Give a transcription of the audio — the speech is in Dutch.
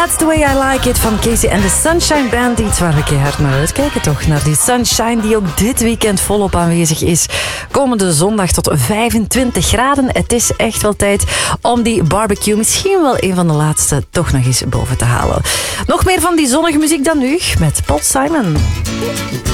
That's the way I like it van Casey en de Sunshine Band. Iets waar we keihard naar uitkijken, toch? Naar die sunshine die ook dit weekend volop aanwezig is. Komende zondag tot 25 graden. Het is echt wel tijd om die barbecue, misschien wel een van de laatste, toch nog eens boven te halen. Nog meer van die zonnige muziek dan nu met Paul Simon.